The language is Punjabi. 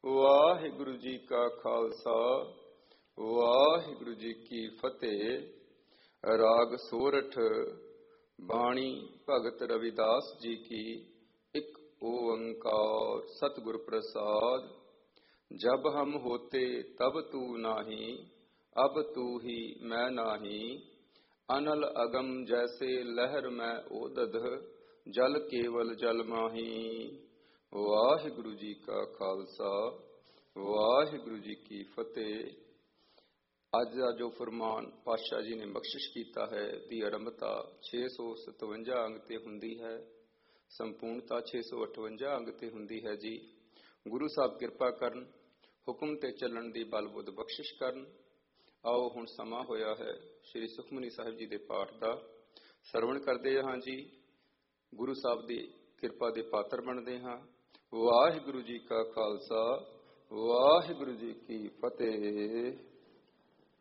ਵਾਹਿਗੁਰੂ ਜੀ ਕਾ ਖਾਲਸਾ ਵਾਹਿਗੁਰੂ ਜੀ ਕੀ ਫਤਿਹ। ਰਾਗ ਸੋਰਠ। ਬਾਣੀ ਭਗਤ ਰਵਿਦਾਸ ਜੀ ਕੀ। ਇੱਕ ਓੰਕਾਰ ਸਤਿਗੁਰ ਪ੍ਰਸਾਦ। ਜਬ ਹਮ ਹੋਤੇ ਤਬ ਤੂ ਨਾਹੀ, ਅਬ ਤੂ ਹੀ ਮੈਂ ਨਾਹੀ। ਅਨਲ ਅਗਮ ਜੈਸੇ ਲਹਿਰ ਮੈਂ ਓਦਧ, ਜਲ ਕੇਵਲ ਜਲ ਮਾਹੀ। ਵਾਹਿਗੁਰੂ ਜੀ ਕਾ ਖਾਲਸਾ ਵਾਹਿਗੁਰੂ ਜੀ ਕੀ ਫਤਿਹ। ਅੱਜ ਦਾ ਜੋ ਫਰਮਾਨ ਪਾਤਸ਼ਾਹ ਜੀ ਨੇ ਬਖਸ਼ਿਸ਼ ਕੀਤਾ ਹੈ ਦੀ ਆਰੰਭਤਾ 657 ਅੰਗ ਤੇ ਹੁੰਦੀ ਹੈ, ਸੰਪੂਰਨਤਾ 658 ਅੰਗ ਤੇ ਹੁੰਦੀ ਹੈ ਜੀ। ਗੁਰੂ ਸਾਹਿਬ ਕਿਰਪਾ ਕਰਨ, ਹੁਕਮ ਤੇ ਚੱਲਣ ਦੀ ਬਲ ਬੁੱਧ ਬਖਸ਼ਿਸ਼ ਕਰਨ। ਆਓ ਹੁਣ ਸਮਾਂ ਹੋਇਆ ਹੈ ਸ੍ਰੀ ਸੁਖਮਨੀ ਸਾਹਿਬ ਜੀ ਦੇ ਪਾਠ ਦਾ। ਸਰਵਣ ਕਰਦੇ ਹਾਂ ਜੀ, ਗੁਰੂ ਸਾਹਿਬ ਦੀ ਕਿਰਪਾ ਦੇ ਪਾਤਰ ਬਣਦੇ ਹਾਂ। ਵਾਹਿਗੁਰੂ ਜੀ ਕਾ ਖਾਲਸਾ ਵਾਹਿਗੁਰੂ ਜੀ ਕੀ ਫਤਿਹ।